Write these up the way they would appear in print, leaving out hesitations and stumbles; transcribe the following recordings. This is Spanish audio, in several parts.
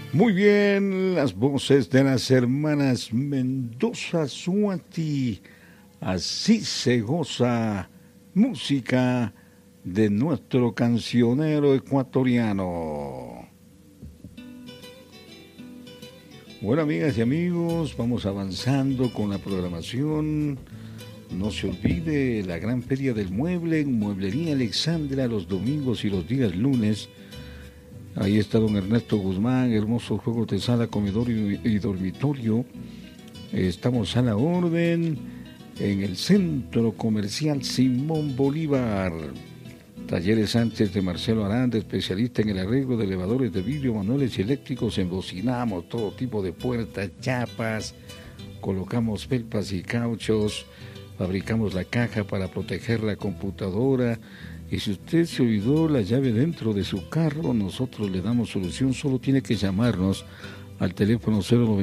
Muy bien, las voces de las hermanas Mendoza Suati. Así se goza música de nuestro cancionero ecuatoriano. Bueno, amigas y amigos, vamos avanzando con la programación. No se olvide la gran feria del mueble en Mueblería Alexandra los domingos y los días lunes. Ahí está don Ernesto Guzmán, hermosos juegos de sala, comedor y dormitorio. Estamos a la orden en el Centro Comercial Simón Bolívar. Talleres Sánchez de Marcelo Aranda, especialista en el arreglo de elevadores de vidrio, manuales y eléctricos. Embocinamos todo tipo de puertas, chapas, colocamos felpas y cauchos, fabricamos la caja para proteger la computadora. Y si usted se olvidó la llave dentro de su carro, nosotros le damos solución. Solo tiene que llamarnos al teléfono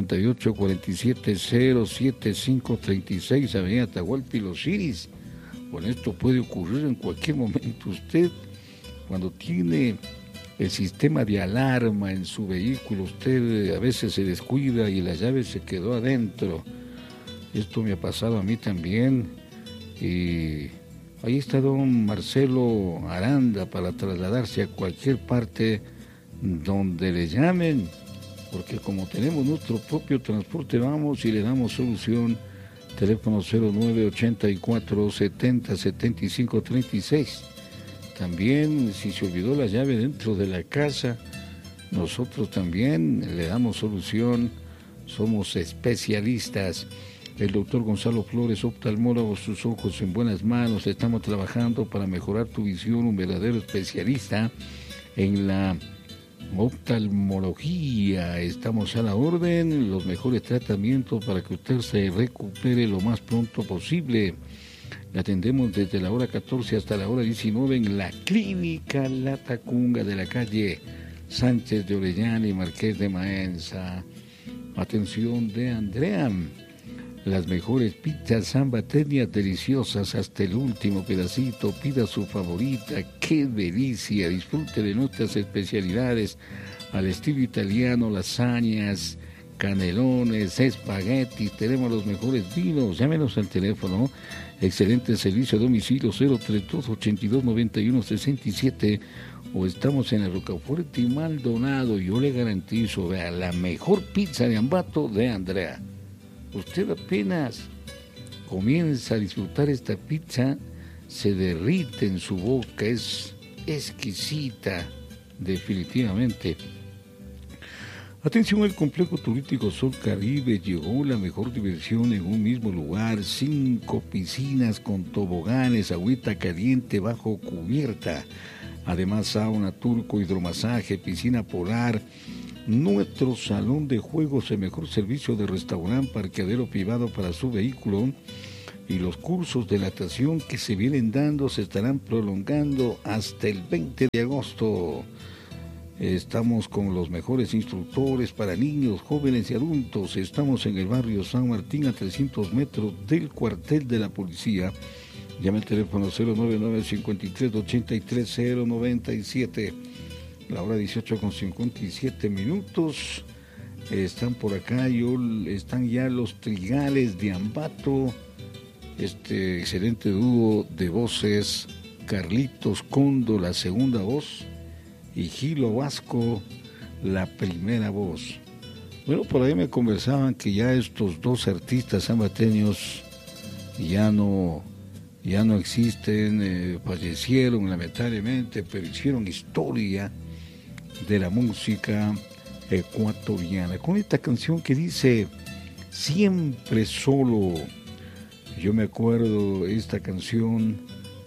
098-47-07536, Avenida Atahualpa y Los Iris. Bueno, esto puede ocurrir en cualquier momento. Usted, cuando tiene el sistema de alarma en su vehículo, usted a veces se descuida y la llave se quedó adentro. Esto me ha pasado a mí también. Y ahí está don Marcelo Aranda para trasladarse a cualquier parte donde le llamen, porque como tenemos nuestro propio transporte, vamos y le damos solución. Teléfono 0984-70-7536. También, si se olvidó la llave dentro de la casa, nosotros también le damos solución. Somos especialistas. El doctor Gonzalo Flores, oftalmólogo, sus ojos en buenas manos. Estamos trabajando para mejorar tu visión, un verdadero especialista en la oftalmología. Estamos a la orden, los mejores tratamientos para que usted se recupere lo más pronto posible. Le atendemos desde la hora 14 hasta la hora 19 en la Clínica La Tacunga de la calle Sánchez de Orellana y Marqués de Maenza. Atención de Andrea. Las mejores pizzas zambateñas deliciosas hasta el último pedacito. Pida su favorita. ¡Qué delicia! Disfrute de nuestras especialidades al estilo italiano, lasañas, canelones, espaguetis. Tenemos los mejores vinos. Llámenos al teléfono. Excelente servicio a domicilio 032-8291-67. O estamos en el Rocafuerte y Maldonado. Yo le garantizo, vea, la mejor pizza de Ambato de Andrea. Usted apenas comienza a disfrutar esta pizza, se derrite en su boca, es exquisita, definitivamente. Atención, el complejo turístico Sol Caribe llegó la mejor diversión en un mismo lugar, 5 piscinas con toboganes, agüita caliente bajo cubierta, además sauna, turco, hidromasaje, piscina polar. Nuestro salón de juegos, el mejor servicio de restaurante, parqueadero privado para su vehículo y los cursos de natación que se vienen dando se estarán prolongando hasta el 20 de agosto. Estamos con los mejores instructores para niños, jóvenes y adultos. Estamos en el barrio San Martín a 300 metros del cuartel de la policía. Llame al teléfono 099-53-83-097. La hora 18:57. Están por acá, están ya los Trigales de Ambato, este excelente dúo de voces, Carlitos Condo, la segunda voz, y Gilo Vasco, la primera voz. Bueno, por ahí me conversaban que ya estos dos artistas ambateños ya no existen, fallecieron lamentablemente, pero hicieron historia de la música ecuatoriana con esta canción que dice Siempre Solo. Yo me acuerdo esta canción,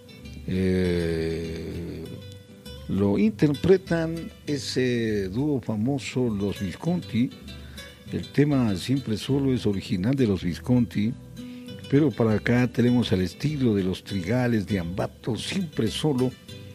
lo interpretan ese dúo famoso, los Visconti. El tema Siempre Solo es original de los Visconti, pero para acá tenemos al estilo de los Trigales de Ambato, Siempre Solo.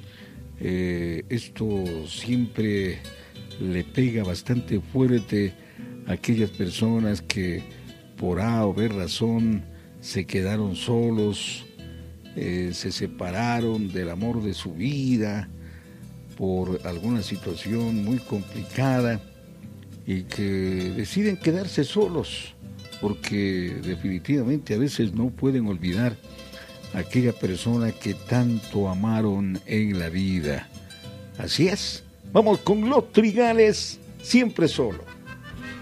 Esto siempre le pega bastante fuerte a aquellas personas que por A o B razón se quedaron solos, se separaron del amor de su vida por alguna situación muy complicada y que deciden quedarse solos, porque definitivamente a veces no pueden olvidar a aquella persona que tanto amaron en la vida. Así es, vamos con Los Trigales, Siempre Solo.